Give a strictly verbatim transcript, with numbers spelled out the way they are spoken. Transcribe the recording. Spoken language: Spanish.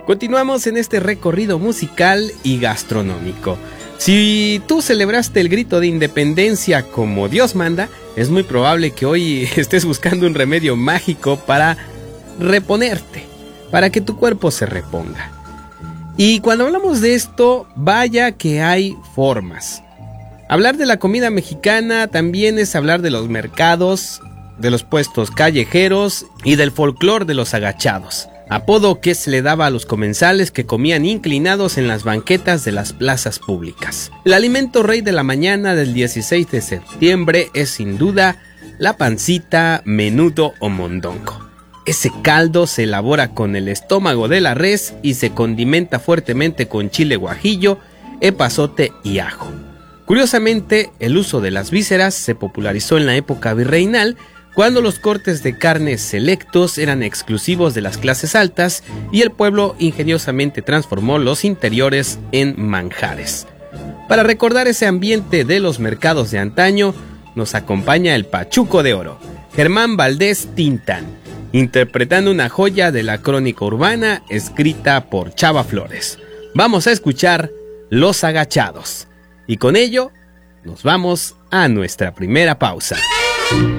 Continuamos en este recorrido musical y gastronómico. Si tú celebraste el grito de independencia como Dios manda, es muy probable que hoy estés buscando un remedio mágico para reponerte, para que tu cuerpo se reponga. Y cuando hablamos de esto, vaya que hay formas. Hablar de la comida mexicana también es hablar de los mercados, de los puestos callejeros y del folclore de los agachados, apodo que se le daba a los comensales que comían inclinados en las banquetas de las plazas públicas. El alimento rey de la mañana del dieciséis de septiembre es sin duda la pancita, menudo o mondongo. Ese caldo se elabora con el estómago de la res y se condimenta fuertemente con chile guajillo, epazote y ajo. Curiosamente, el uso de las vísceras se popularizó en la época virreinal, cuando los cortes de carne selectos eran exclusivos de las clases altas y el pueblo ingeniosamente transformó los interiores en manjares. Para recordar ese ambiente de los mercados de antaño, nos acompaña el Pachuco de Oro, Germán Valdés Tintán, interpretando una joya de la crónica urbana escrita por Chava Flores. Vamos a escuchar Los Agachados. Y con ello, nos vamos a nuestra primera pausa.